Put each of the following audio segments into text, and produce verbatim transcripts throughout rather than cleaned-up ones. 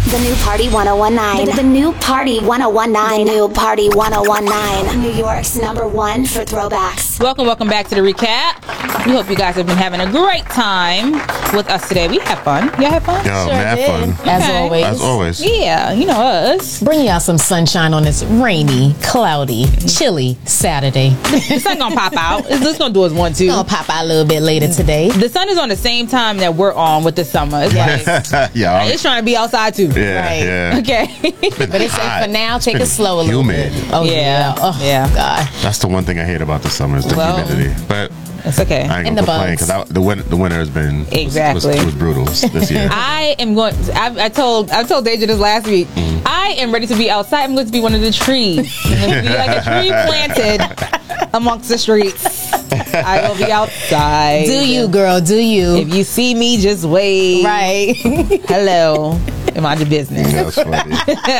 The new Party one oh one nine. The, the new Party one oh one nine. The new Party one oh one nine. New York's number one for throwbacks. Welcome, welcome back to the recap. We hope you guys have been having a great time with us today. We had fun. Y'all had fun? Yo, Sure mad did. fun. As Okay. always. As always. Yeah, you know us. Bring y'all some sunshine on this rainy, cloudy, chilly Saturday. The sun gonna pop out. It's just gonna do us one, two. Gonna pop out a little bit later today. The sun is on the same time that we're on with the summer. It's like, yeah, I'm- it's trying to be outside too. yeah, Right. yeah. Okay. But they say hot. for now, It's take been it slow a little humid. bit. Oh, Yeah. yeah. Oh, Yeah. God. That's the one thing I hate about the summer is the Well, humidity. But It's okay. I ain't In gonna the complain bugs. because the winter, the winter has been Exactly. was, was, was brutal this year. I am going. I, I told I told Deja this last week. I am ready to be outside. I'm going to be one of the trees. I'm going to be like a tree planted amongst the streets. I will be outside. Do you, girl? Do you? If you see me, just wave. Right. Hello. Mind your business. That's funny.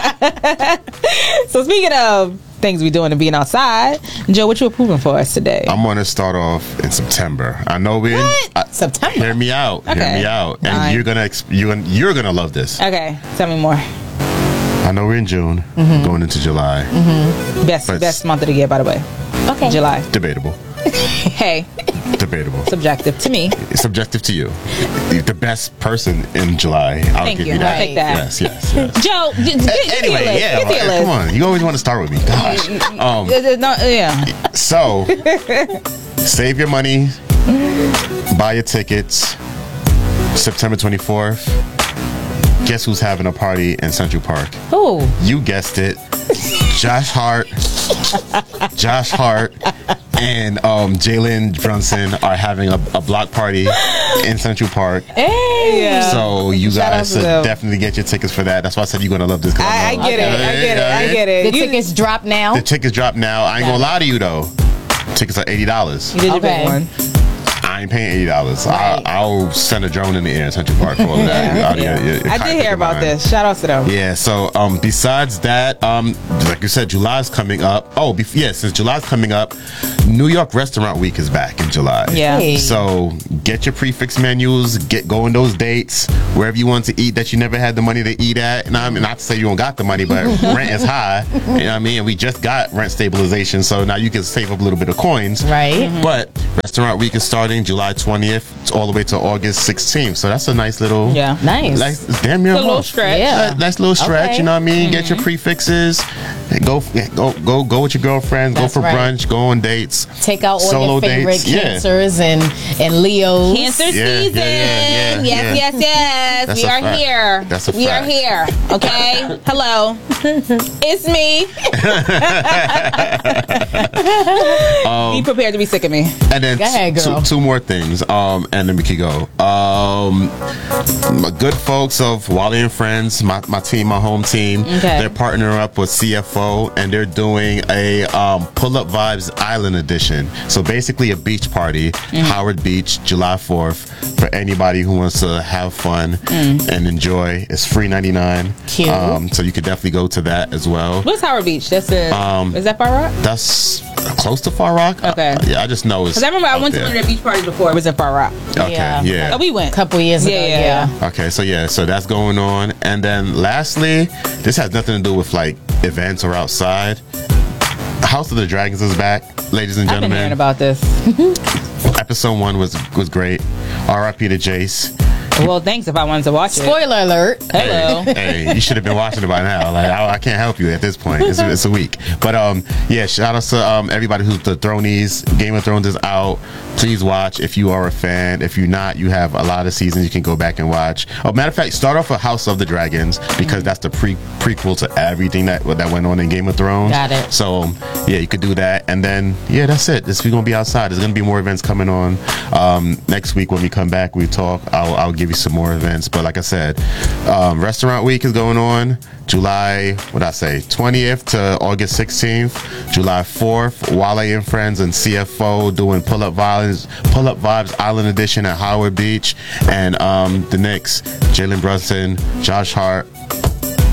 So speaking of things we doing and being outside, Joe, what you approving for us today? I'm gonna start off in September. I know we. I, September. hear me out. Hear Okay. me out. And Fine. you're gonna ex- you're gonna you're gonna love this. Okay, tell me more. I know we're in June, going into July. Best But- best month of the year, by the way. Okay. July. Debatable. Hey, Debatable. subjective to me. It's subjective to you. The best person in July. I'll Thank give you. you, I'll that. take that. Yes, yes, yes. Joe, d- d- get, get to your Anyway, list. yeah. Get to your well, list. come on. You always want to start with me. Gosh. Um, Uh, uh, no, yeah. So, save your money, buy your tickets. September twenty-fourth. Guess who's having a party in Central Park? Who? You guessed it. Josh Hart, Josh Hart, and um, Jalen Brunson are having a, a block party in Central Park. Hey. Yeah. So you Shout out guys to should them. definitely get your tickets for that. That's why I said you're gonna love this. 'cause I, I know- get it. I get it. I get it. The You- tickets drop now. The tickets drop now. I ain't gonna lie to you though. Tickets are eighty dollars. You did your Okay. big one. I ain't paying eighty dollars. Right. I'll send a drone in the air in Central Park for all of that. Yeah. Out of your- your- your I cockpit did hear of about mine. this. Shout out to them. Yeah, so um, besides that, um, like you said, July's coming up. Oh, bef- yeah, since July's coming up, New York Restaurant Week is back in July. Yeah. Hey. So get your prefix menus, get go on those dates wherever you want to eat that you never had the money to eat at. And I mean, not to say you don't got the money, but rent is high. You know what I mean? And we just got rent stabilization, so now you can save up a little bit of coins. Right. But Restaurant Week is starting July twentieth all the way to August sixteenth. So that's a nice little, Yeah. Nice. nice, damn near It's a little month. stretch. Yeah. Uh, nice little stretch, Okay. you know what I mean? Get your prefixes, go go go go with your girlfriends, That's go for right. brunch, go on dates. Take out all Solo your favorite dates, yeah. cancers and and Leos. Cancer Yeah, yeah, season. yeah, yeah, yes, yeah. yes, yes. That's we a are fact. here. That's a we fact. are here. Okay. Hello. It's me. Be prepared to be sick of me. And then Go ahead, two, girl. two more things, um, and then we can go. Um, my good folks of Wally and Friends, my, my team, my home team, Okay. they're partnering up with C F O, and they're doing a um, Pull Up Vibes Island edition. So basically a beach party, Howard Beach, July fourth, for anybody who wants to have fun and enjoy. It's free ninety-nine. Cute. Um, so you could definitely go to that as well. What's Howard Beach? That's in. Um, is that Far Rock? That's close to Far Rock. Okay. Uh, yeah, I just know it's. Because I remember I out went to there. one of their beach parties before. It was in Far Rock. Okay, Yeah. yeah. Oh, we went. A couple years ago. Yeah, yeah, Yeah. yeah. Okay, so yeah, so that's going on. And then lastly, this has nothing to do with like events or outside. House of the Dragons is back, ladies and I've been gentlemen. hearing about this. Episode one was was great. R I P to Jace. Well, thanks if I wanted to watch it. Spoiler alert. Hello. Hey, you should have been watching it by now. Like I, I can't help you at this point. It's, it's a week, but um, yeah. Shout out to um everybody who's the Thronies. Game of Thrones is out. Please watch if you are a fan. If you're not, you have a lot of seasons you can go back and watch. Oh, matter of fact, start off with House of the Dragons because that's the pre prequel to everything that that went on in Game of Thrones. Got it. So um, yeah, you could do that, and then yeah, that's it. This we're gonna be outside. There's gonna be more events coming on. Um, next week when we come back, we talk. I'll I'll give you some more events. But like I said, um, Restaurant Week is going on July, what did I say, twentieth to August sixteenth. July fourth, Wale and Friends and C F O doing Pull Up Vibes, Pull Up Vibes Island Edition at Howard Beach. And um, the Knicks, Jalen Brunson, Josh Hart,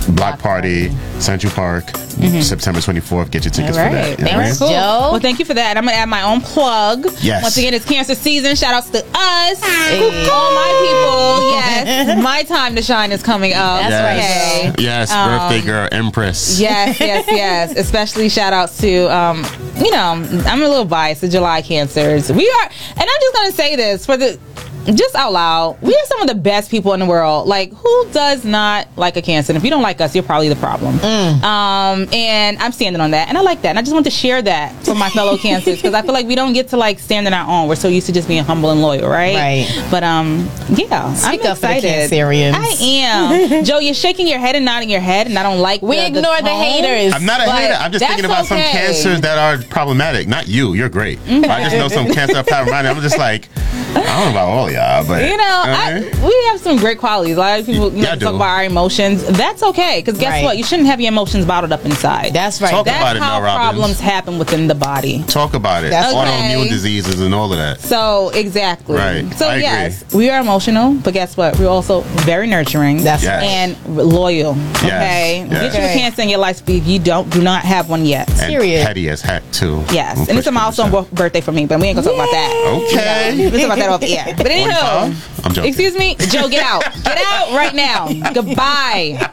Block Party, Central Park, September twenty-fourth. Get your tickets All for right. that. You know what I Thanks, mean? Cool. Joe. Well, thank you for that. I'm gonna add my own plug. Yes. Once again, it's cancer season. Shout outs to us. All my people. Yes. My time to shine is coming up. That's Yes. right, Yes, Um, birthday girl, Empress. Yes, yes, yes. Especially shout outs to, um, you know, I'm a little biased to July cancers. We are, and I'm just going to say this for the, just out loud, we are some of the best people in the world. Like, who does not like a cancer? And if you don't like us, you're probably the problem. Um, and I'm standing on that. And I like that. And I just want to share that for my fellow cancers because I feel like we don't get to, like, stand on our own. We're so used to just being humble and loyal, right? Right. But, um, yeah. Speak I'm up for the excited. Cancerians. I am. Joe, you're shaking your head and nodding your head, and I don't like We the, ignore the, tone. haters. I'm not a But hater. I'm just that's thinking about some okay. cancers that are problematic. Not you. You're great. I just know some cancer are problematic. I'm just like, I don't know about all y'all, but You know, I, okay. we have some great qualities. A lot of people you know, Yeah, I talk do. about our emotions. That's okay, because guess Right. what? You shouldn't have your emotions bottled up inside. That's right. Talk That's about it, how Mel Robbins. problems happen within the body. Talk about it. That's Autoimmune okay. diseases and all of that. So exactly. Right. So I agree. yes, we are emotional, but guess what? We're also very nurturing. That's Yes. and loyal. Okay. Yes. Get you a Okay. cancer in your life if you don't do not have one yet. And Period. petty as heck too. Yes, We'll and it's push a milestone people bo- birthday for me, but we ain't gonna talk about that. Okay. We'll talk about that off the air. But anywho, forty-five? I'm joking. excuse me, Joe, get out, get out right now. Goodbye.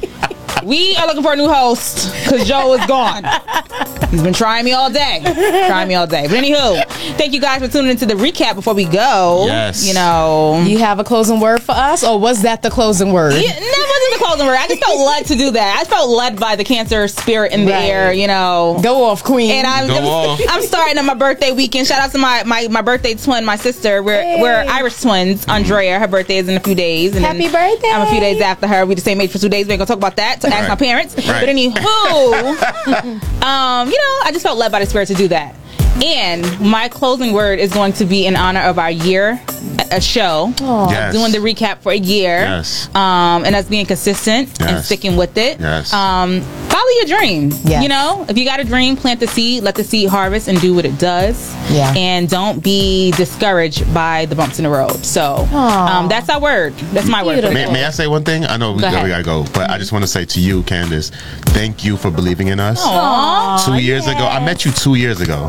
We are looking for a new host because Joe is gone. He's been trying me all day, trying me all day. But anywho, thank you guys for tuning into the recap. Before we go, Yes. you know. You have a closing word for us, or was that the closing word? Yeah, that wasn't the closing word. I just felt led to do that. I felt led by the cancer spirit in the Right. air, you know. Go off, Queen. And I'm, Go I'm, off. I'm starting on my birthday weekend. Shout out to my, my, my birthday twin, my sister. We're Hey. we're Irish twins. Andrea, her birthday is in a few days. And Happy then birthday. I'm a few days after her. We the same age for two days. We ain't gonna talk about that. So ask Right. my parents. Right. But anywho, um, you know, I just felt led by the spirit to do that. And my closing word is going to be in honor of our year a show. Yes. Doing the recap for a year. Yes. Um, and us being consistent and Yes. sticking with it. Yes. Um, follow your dream. Yes. You know, if you got a dream, plant the seed, let the seed harvest and do what it does. Yeah. And don't be discouraged by the bumps in the road. So Aw. um, that's our word. That's my word. For the May, day. may I say one thing? I know we, Go gotta, ahead. we gotta go, but I just want to say to you, Candace, thank you for believing in us. Aw. Two years ago, I met you two years ago,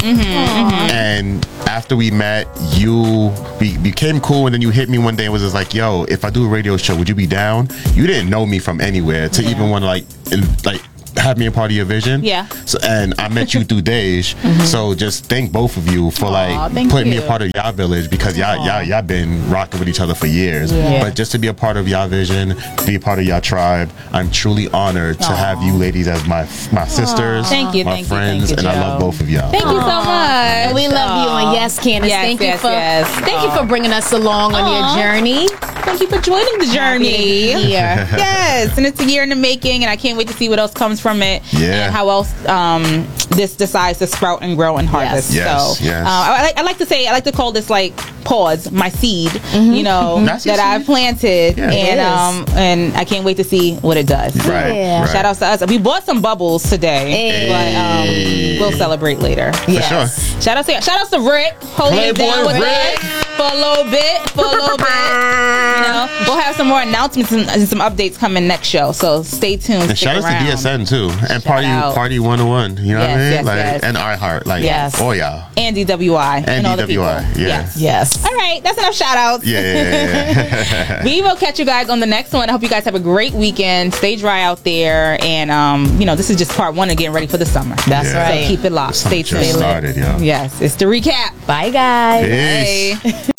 and after we met, you we became cool, and then you hit me one day and was just like, "Yo, if I do a radio show, would you be down?" You didn't know me from anywhere to even want to like, in, like. have me a part of your vision. Yeah. So and I met you through Dej. So just thank both of you for Aw, like thank putting me you. a part of y'all village because y'all y'all y'all been rocking with each other for years. Yeah. But just to be a part of y'all vision, be a part of y'all tribe, I'm truly honored to have you ladies as my my sisters, Thank you, my thank you, friends, thank you, and I Joe. love both of y'all. Thank you so much. We love you, Aw. and yes, Candace, Yes, thank yes, you for yes. thank you for bringing us along on Aw. your journey. Thank you for joining the journey. Yeah. Yes, and it's a year in the making, and I can't wait to see what else comes from it. Yeah. And how else um, this decides to sprout and grow and harvest. Yes, so, yes. Uh, I, like, I like to say, I like to call this like pause, my seed. You know That's your that I've seed. planted, Yeah, it and is. um, and I can't wait to see what it does. Right. Yeah. right. Shout outs to us. We bought some bubbles today, Hey. but um, we'll celebrate later. Yes. sure. Shout out to shout outs to Rick holding it Playboy down with Rick. us for a little bit, for a little bit. You know, we'll have some more announcements and, and some updates coming next show. So stay tuned. And stick shout out to around. D S N too, and Shout Party out. Party one oh one. You know what I Yes, mean? yes, like yes. and iHeart, like Yes. oh yeah, and D W I and, And all the D W I, people. yeah. Yes. Yes. All right, that's enough shout outs. yeah, yeah, yeah, yeah. We will catch you guys on the next one. I hope you guys have a great weekend. Stay dry out there, and um, you know, this is just part one of getting ready for the summer. That's Yeah. So right. keep it locked. The summer Stay just tuned. started, yo. Yes, it's the recap. Bye, guys. Peace. Bye.